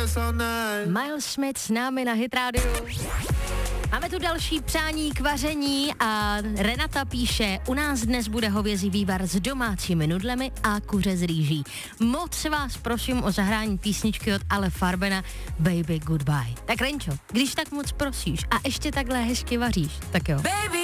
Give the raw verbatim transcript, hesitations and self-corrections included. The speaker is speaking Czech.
Miles Smith s námi na Hit Radio. Máme tu další přání k vaření a Renata píše, u nás dnes bude hovězí vývar s domácími nudlemi a kuře z rýží. Moc vás prosím o zahrání písničky od Ale Farbena Baby Goodbye. Tak Renčo, když tak moc prosíš a ještě takhle hezky vaříš, tak jo. Baby